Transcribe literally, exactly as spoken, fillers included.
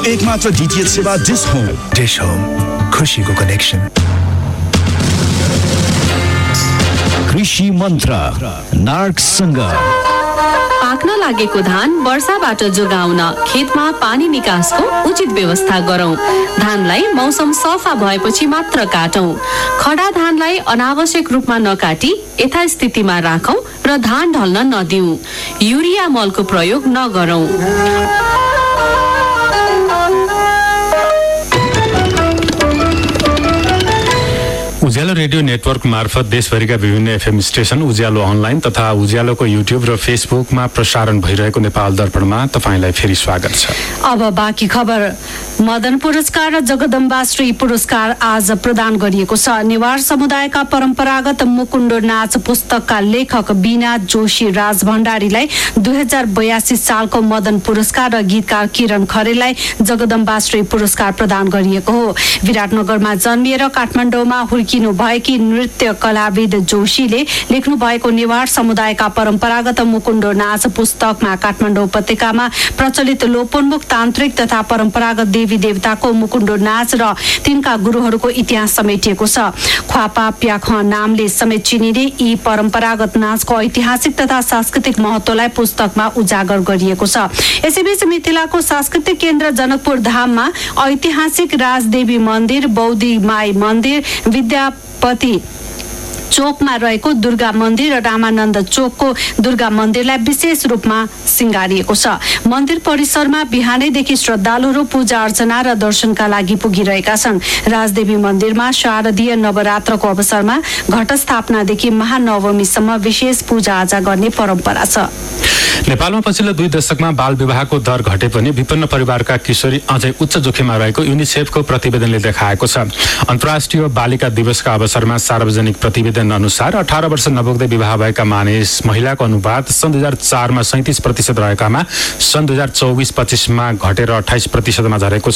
एकमात्र डीटीएच सेवा dish home. Dish home, खुशीको कनेक्सन। कृषि मन्त्र नार्कसँग पाक्न लागेको धान वर्षाबाट जोगाउन खेतमा पानी निकासको उचित व्यवस्था गरौं। धानलाई मौसम सफा भएपछि मात्र काटौं। खडा धानलाई अनावश्यक रूपमा नकाटी यथास्थितिमा राखौं र धान ढल्न नदिऊ। युरिया मलको प्रयोग नगरौं। उज्यालो रेडियो नेटवर्क मार्फत देशभरिका विभिन्न एफएम स्टेशन, उज्यालो अनलाइन तथा उज्यालोको युट्युब र फेसबुकमा प्रसारण भइरहेको नेपाल दर्पणमा तपाईंलाई फेरि स्वागत छ। अब बाँकी खबर। मदन पुरस्कार र जगदम्बा श्री पुरस्कार आज प्रदान गरिएको छ। नेवार समुदायका परम्परागत मुकुण्डो नाच पुस्तकका लेखक बीना जोशी राज भण्डारीलाई दुई हजार बयासी सालको मदन पुरस्कार र गीतकार किरण खरेललाई जगदम्बा श्री पुरस्कार प्रदान गरिएको हो। विराटनगरमा जन्मिएर काठमाडौँमा हुर्किनु भएकी नृत्य कलाविद जोशीले लेख्नु भएको नेवार समुदायका परम्परागत मुकुण्डो नाच पुस्तकमा काठमाडौँ उपत्यकामा प्रचलित लोपोन्मुख तान्त्रिक तथा परम्परागत देवी देवताको मुकुण्डो नाच र तिनका गुरुहरूको इतिहास समेटिएको छ। ख्वापा प्याख नामले समेत चिनिने यी परम्परागत नाचको ऐतिहासिक तथा सांस्कृतिक महत्वलाई पुस्तकमा उजागर गरिएको छ। यसैबीच मिथिलाको सांस्कृतिक केन्द्र जनकपुर धाममा ऐतिहासिक राजदेवी मन्दिर, बौद्धी माई मन्दिर, विद्यापति चोकमा रहेको दुर्गा मन्दिर र रामानन्द चोकको दुर्गा मन्दिरलाई विशेष रूपमा सिंगारिएको छ। मन्दिर परिसरमा बिहानैदेखि श्रद्धालुहरू पूजा अर्चना र दर्शनका लागि पुगिरहेका छन्। राजदेवी मन्दिरमा शारदीय नवरात्रको अवसरमा घटस्थापनादेखि महानवमीसम्म विशेष पूजा आजा गर्ने परम्परा छ। नेपालमा पछिल्लो दुई दशकमा बाल विवाहको दर घटे पनि विपन्न परिवारका किशोरी अझै उच्च जोखिममा रहेको युनिसेफको प्रतिवेदनले देखाएको छ। अन्तर्राष्ट्रिय बालिका दिवसका अवसरमा सार्वजनिक प्रतिवेदन अनुसार अठारह वर्ष नपुग्दै विवाह भएका मानिस महिलाको अनुपात सन् दुई हजार चारमा सैतिस प्रतिशत रहेकामा सन् दुई हजार चौबिस पच्चिसमा घटेर अठाइस प्रतिशतमा झरेको